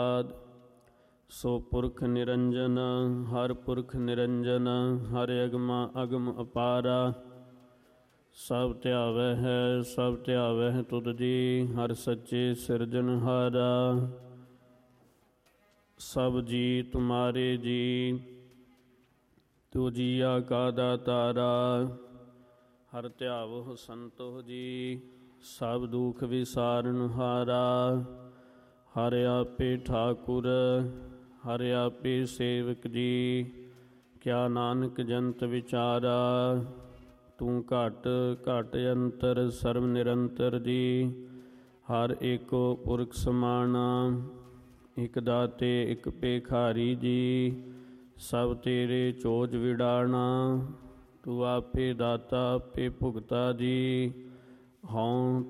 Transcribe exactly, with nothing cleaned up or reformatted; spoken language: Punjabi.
ਸੋ ਪੁਰਖ ਨਿਰੰਜਨ ਹਰ ਪੁਰਖ ਨਿਰੰਜਨ ਹਰ ਅਗਮਾ ਅਗਮ ਅਪਾਰਾ। ਸਭ ਧਿਆਵੈ ਹੈ ਸਭ ਧਿਆਵੈ ਹੈ ਤੁਧ ਜੀ ਹਰ ਸੱਚੇ ਸਿਰਜਨਹਾਰਾ। ਸਭ ਜੀ ਤੁਮਾਰੇ ਜੀ ਤੂ ਜੀਆ ਕਾ ਦਾਤਾਰਾ। ਹਰ ਧਿਆਵੋ ਸੰਤੋ ਜੀ ਸਭ ਦੁਖ ਵਿਸਾਰਨਹਾਰਾ। ਹਰ ਆਪੇ ਠਾਕੁਰ ਹਰ ਆਪੇ ਸੇਵਕ ਜੀ ਕਿਆ ਨਾਨਕ ਜੰਤ ਵਿਚਾਰਾ। ਤੂੰ ਘਟ ਘਟ ਅੰਤਰ ਸਰਬ ਨਿਰੰਤਰ ਜੀ ਹਰ ਏਕੋ ਪੁਰਖ ਸਮਾਣਾ। ਇਕ ਦਾਤੇ ਇਕ ਭੇਖਾਰੀ ਜੀ ਸਭ ਤੇਰੇ ਚੋਜ ਵਿਡਾਣਾ। ਤੂੰ ਆਪੇ ਦਾਤਾ ਆਪੇ ਭੁਗਤਾ ਜੀ ਹਉ